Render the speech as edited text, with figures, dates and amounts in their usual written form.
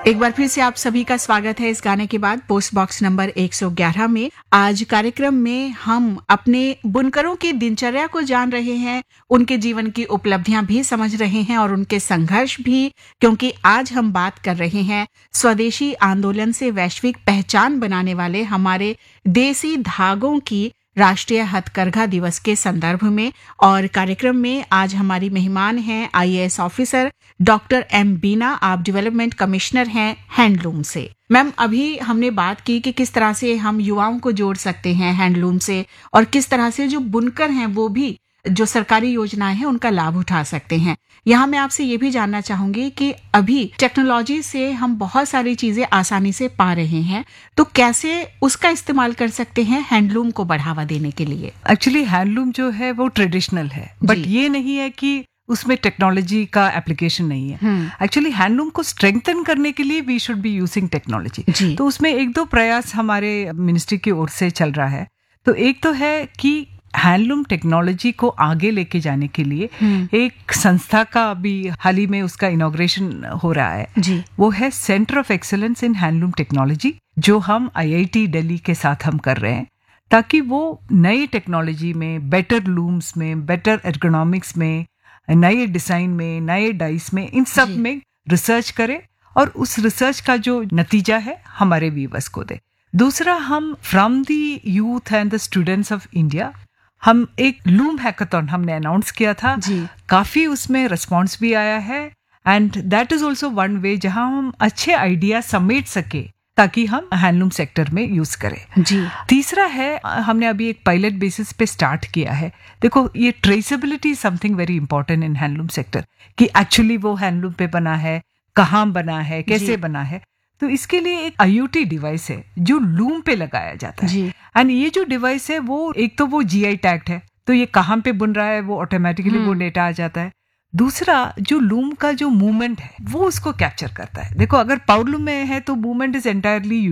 एक बार फिर से आप सभी का स्वागत है इस गाने के बाद पोस्ट बॉक्स नंबर 111 में। आज कार्यक्रम में हम अपने बुनकरों की दिनचर्या को जान रहे हैं, उनके जीवन की उपलब्धियां भी समझ रहे हैं और उनके संघर्ष भी, क्योंकि आज हम बात कर रहे हैं स्वदेशी आंदोलन से वैश्विक पहचान बनाने वाले हमारे देसी धागों की राष्ट्रीय हथकरघा दिवस के संदर्भ में। और कार्यक्रम में आज हमारी मेहमान हैं आईएएस ऑफिसर डॉक्टर एम बीना। आप डेवलपमेंट कमिश्नर हैं हैंडलूम से। मैम, अभी हमने बात की कि किस तरह से हम युवाओं को जोड़ सकते हैं हैंडलूम से और किस तरह से जो बुनकर हैं वो भी जो सरकारी योजनाएं हैं उनका लाभ उठा सकते हैं। यहाँ मैं आपसे ये भी जानना चाहूंगी कि अभी टेक्नोलॉजी से हम बहुत सारी चीजें आसानी से पा रहे हैं, तो कैसे उसका इस्तेमाल कर सकते हैं हैंडलूम को बढ़ावा देने के लिए? एक्चुअली हैंडलूम जो है वो ट्रेडिशनल है, बट ये नहीं है कि उसमें टेक्नोलॉजी का एप्लीकेशन नहीं है। एक्चुअली हैंडलूम को स्ट्रेंथन करने के लिए we should be using technology. तो उसमें एक दो प्रयास हमारे मिनिस्ट्री की ओर से चल रहा है। तो एक तो है कि हैंडलूम टेक्नोलॉजी को आगे लेके जाने के लिए एक संस्था का अभी हाल ही में उसका इनॉग्रेशन हो रहा है जी। वो है centre of excellence in handloom technology, जो हम आईआईटी दिल्ली के साथ हम कर रहे हैं, ताकि वो नई टेक्नोलॉजी में, बेटर लूम्स में, बेटर एर्गोनॉमिक्स में, नए डिजाइन में, नए डाइस में, इन सब में रिसर्च करे और उस रिसर्च का जो नतीजा है हमारे व्यूअर्स को दे। दूसरा, हम from the youth and the students of India हम एक लूम हैकाथॉन हमने अनाउंस किया था जी। काफी उसमें रिस्पॉन्स भी आया है and that is also one way जहां हम अच्छे आइडिया समेट सके ताकि हम हैंडलूम सेक्टर में यूज करें जी। तीसरा है, हमने अभी एक पायलट बेसिस पे स्टार्ट किया है। देखो, ये traceability something very important in handloom sector, कि एक्चुअली वो हैंडलूम पे बना है, कहाँ बना है, कैसे बना है। तो इसके लिए एक IoT डिवाइस है जो लूम पे लगाया जाता है एंड ये जो डिवाइस है वो एक तो वो GI टैग्ड है, तो ये कहाँ पे बुन रहा है वो ऑटोमेटिकली वो डेटा आ जाता है। दूसरा, जो लूम का जो मूवमेंट है वो उसको कैप्चर करता है। देखो, अगर पावर लूम में है तो मूवमेंट इज एंटायरली